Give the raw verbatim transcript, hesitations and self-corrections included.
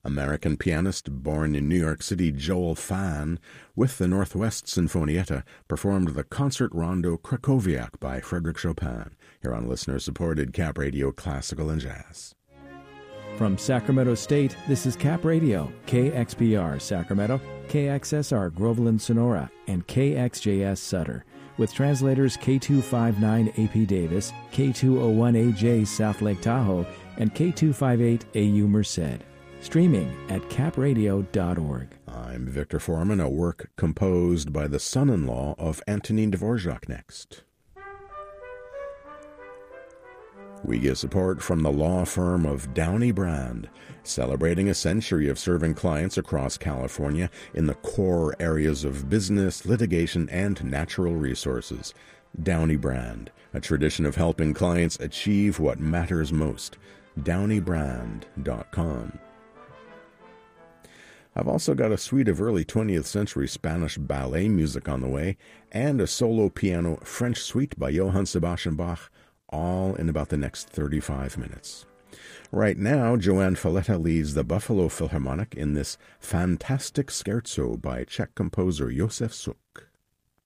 American pianist born in New York City Joel Fan, with the Northwest Sinfonietta, performed the Concert Rondo Krakowiak by Frédéric Chopin, here on listener-supported Cap Radio Classical and Jazz. From Sacramento State, this is Cap Radio, K X P R Sacramento, K X S R Groveland Sonora, and K X J S Sutter, with translators K two fifty-nine A P Davis, K two oh one A J South Lake Tahoe, and K two fifty-eight A U Merced. Streaming at cap radio dot org. I'm Victor Foreman, a work composed by the son-in-law of Antonin Dvorak next. We get support from the law firm of Downey Brand, celebrating a century of serving clients across California in the core areas of business, litigation, and natural resources. Downey Brand, a tradition of helping clients achieve what matters most. downey brand dot com. I've also got a suite of early twentieth century Spanish ballet music on the way, and a solo piano French suite by Johann Sebastian Bach, all in about the next thirty-five minutes. Right now, Joanne Falletta leads the Buffalo Philharmonic in this fantastic scherzo by Czech composer Josef Suk.